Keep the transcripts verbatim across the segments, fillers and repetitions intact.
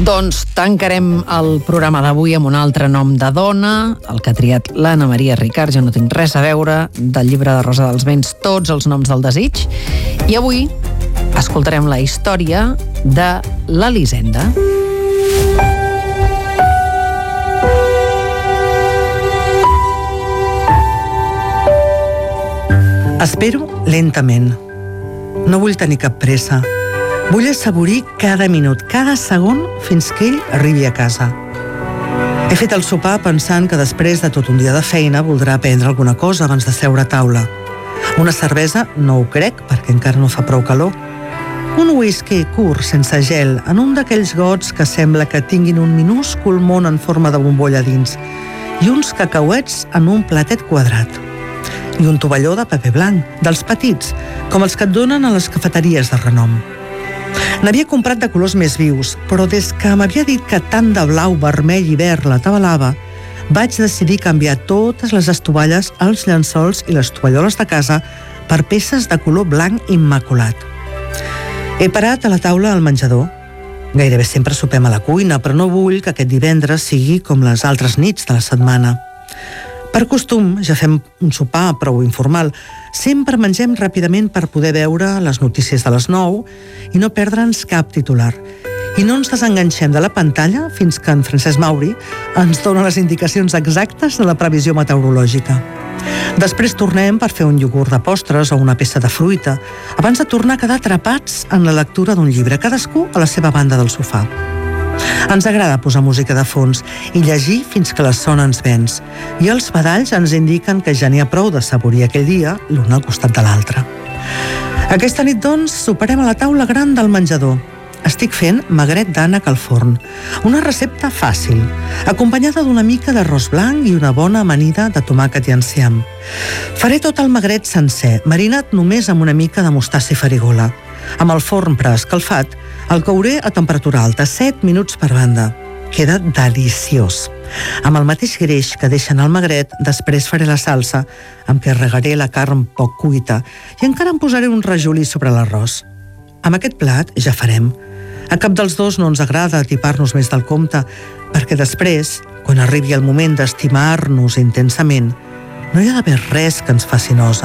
Doncs tancarem el programa d'avui amb un altre nom de dona, el que ha triat l'Anna Maria Ricard, jo no tinc res a veure, del llibre de Rosa dels Vents, Tots els noms del desig. I avui escoltarem la història de l'Elisenda. Espero lentament. No vull tenir cap pressa. Vull assaborir cada minut, cada segon, fins que ell arribi a casa. He fet el sopar pensant que després de tot un dia de feina voldrà prendre alguna cosa abans de seure a taula. Una cervesa no ho crec, perquè encara no fa prou calor. Un whisky curt, sense gel, en un d'aquells gots que sembla que tinguin un minúscul món en forma de bombolla dins, i uns cacauets en un platet quadrat. I un tovalló de paper blanc, dels petits, com els que et donen a les cafeteries de renom. N'havia comprat de colors més vius, però des que m'havia dit que tant de blau, vermell i verd la tabalava, vaig decidir canviar totes les estovalles, els llençols i les tovalloles de casa per peces de color blanc immaculat. He parat a la taula al menjador. Gairebé sempre sopem a la cuina, però no vull que aquest divendres sigui com les altres nits de la setmana. Per costum, ja fem un sopar prou informal. Sempre mengem ràpidament per poder veure les notícies de les nou i no perdre'ns cap titular. I no ens desenganxem de la pantalla fins que en Francesc Mauri ens dona les indicacions exactes de la previsió meteorològica. Després tornem per fer un iogurt de postres o una peça de fruita, abans de tornar a quedar atrapats en la lectura d'un llibre, cadascú a la seva banda del sofà. Ens agrada posar música de fons i llegir fins que la son ens venç, i els badalls ens indiquen que ja n'hi ha prou de saborir aquell dia l'un al costat de l'altre. Aquesta nit, doncs, soparem a la taula gran del menjador. Estic fent magret d'ànec al forn, una recepta fàcil, acompanyada d'una mica d'arròs blanc i una bona amanida de tomàquet i enciam. Faré tot el magret sencer, marinat només amb una mica de mostassa i farigola. Amb el forn preescalfat, el couré a temperatura alta, set minuts per banda. Queda deliciós. Amb el mateix greix que deixen al magret, després faré la salsa, amb què regaré la carn poc cuita i encara em posaré un rajolí sobre l'arròs. Amb aquest plat ja farem. A cap dels dos no ens agrada atipar-nos més del compte, perquè després, quan arribi el moment d'estimar-nos intensament, no hi ha d'haver res que ens faci nosa.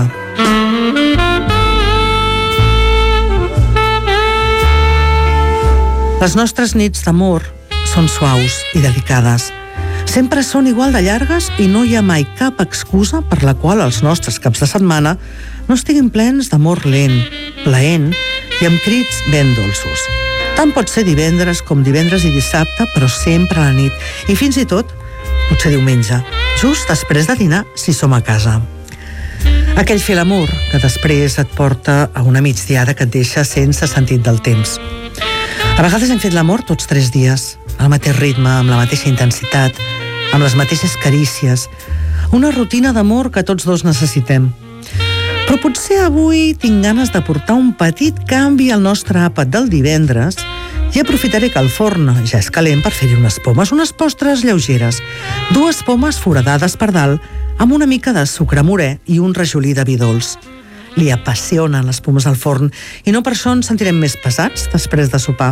Les nostres nits d'amor són suaus i delicades. Sempre són igual de llargues i no hi ha mai cap excusa per la qual els nostres caps de setmana no estiguin plens d'amor lent, plaent i amb crits ben dolços. Tant pot ser divendres com divendres i dissabte, però sempre a la nit. I fins i tot, potser diumenge, just després de dinar, si som a casa. Aquell fer l'amor que després et porta a una migdiada que et deixa sense sentit del temps. A vegades hem fet l'amor tots tres dies, al mateix ritme, amb la mateixa intensitat, amb les mateixes carícies. Una rutina d'amor que tots dos necessitem. Però potser avui tinc ganes de portar un petit canvi al nostre àpat del divendres i aprofitaré que el forn ja és calent per fer-hi unes pomes, unes postres lleugeres. Dues pomes foradades per dalt amb una mica de sucre morè i un rajolí de vi dolç. Li apassionen les pomes al forn i no per això ens sentirem més pesats després de sopar.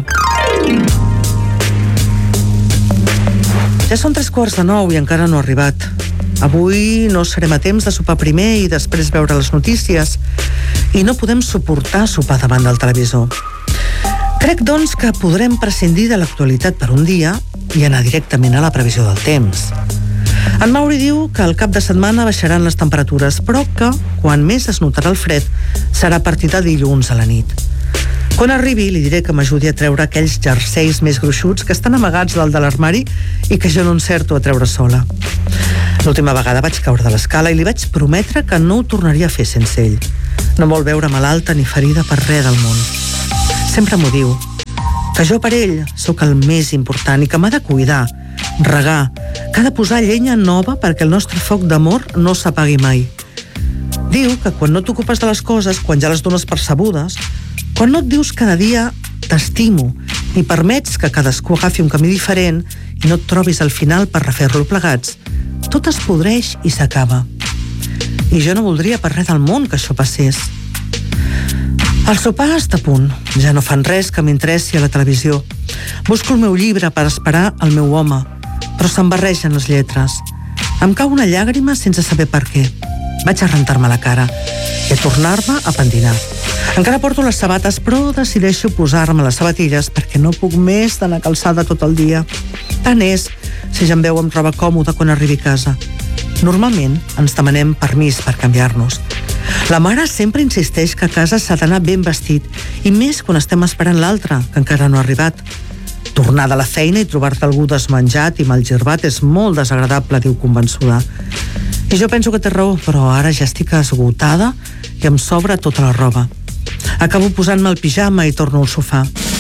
Ja són tres quarts de nou i encara no ha arribat. Avui no serem a temps de sopar primer i després veure les notícies i no podem suportar sopar davant del televisor. Crec, doncs, que podrem prescindir de l'actualitat per un dia i anar directament a la previsió del temps. En Mauri diu que al cap de setmana baixaran les temperatures, però que, quan més es notarà el fred, serà a partir de dilluns a la nit. Quan arribi, li diré que m'ajudi a treure aquells jerseis més gruixuts que estan amagats dalt de l'armari i que jo no encerto a treure sola. L'última vegada vaig caure de l'escala i li vaig prometre que no ho tornaria a fer sense ell. No vol veure malalta ni ferida per res del món. Sempre m'ho diu, que jo per ell sóc el més important i que m'ha de cuidar, regar, que ha de posar llenya nova perquè el nostre foc d'amor no s'apagui mai. Diu que quan no t'ocupes de les coses, quan ja les dones per sabudes, quan no et dius cada dia t'estimo i permets que cadascú agafi un camí diferent i no et trobis al final per refer-lo plegats, tot es podreix i s'acaba. I jo no voldria per res del món que això passés. El sopar està a punt. Ja no fan res que m'interessi a la televisió. Busco el meu llibre per esperar el meu home, però se'n barregen les lletres. Em cau una llàgrima sense saber per què. Vaig a rentar-me la cara i a tornar-me a pentinar. Encara porto les sabates, però decideixo posar-me les sabatilles perquè no puc més d'anar calçada tot el dia. Tant és si ja em veu amb roba còmoda quan arribi a casa. Normalment ens demanem permís per canviar-nos. La mare sempre insisteix que a casa s'ha d'anar ben vestit, i més quan estem esperant l'altre, que encara no ha arribat. Tornar de la feina i trobar-te algú desmenjat i malgirbat és molt desagradable, diu convençuda. I jo penso que té raó, però ara ja estic esgotada i em sobra tota la roba. Acabo posant-me el pijama i torno al sofà.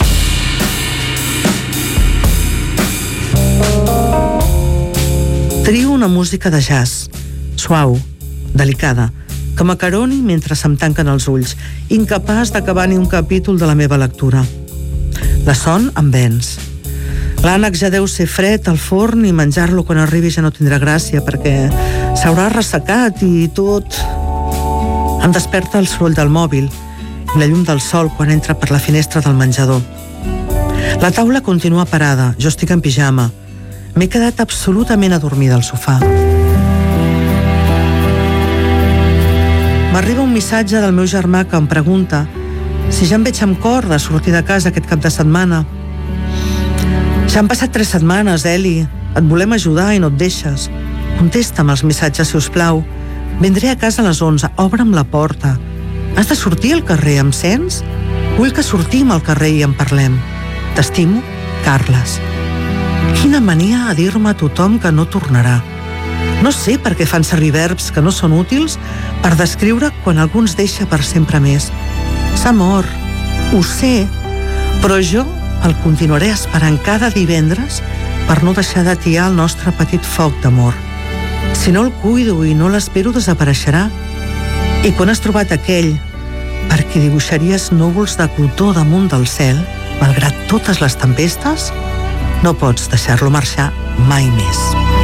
Trio una música de jazz, suau, delicada, que m'acaroni mentre se'm tanquen els ulls, incapaç d'acabar ni un capítol de la meva lectura. La son em venç. L'ànec ja deu ser fred al forn i menjar-lo quan arribi ja no tindrà gràcia perquè s'haurà ressecat i tot. Em desperta el soroll del mòbil i la llum del sol quan entra per la finestra del menjador. La taula continua parada, jo estic en pijama. M'he quedat absolutament adormida al sofà. M'arriba un missatge del meu germà que em pregunta si ja em veig amb cor de sortir de casa aquest cap de setmana. Ja han passat tres setmanes, Eli. Et volem ajudar i no et deixes. Contesta'm els missatges, si us plau. Vindré a casa a les onze. Obre'm la porta. Has de sortir al carrer, em sents? Vull que sortim al carrer i en parlem. T'estimo, Carles. Quina mania a dir-me a tothom que no tornarà. No sé per què fan servir verbs que no són útils per descriure quan algú ens deixa per sempre més. S'ha mort, ho sé, però jo el continuaré esperant cada divendres per no deixar d'atiar el nostre petit foc d'amor. Si no el cuido i no l'espero, desapareixerà. I quan has trobat aquell per qui dibuixaries núvols de cotó damunt del cel, malgrat totes les tempestes, no pots deixar-lo marxar mai més.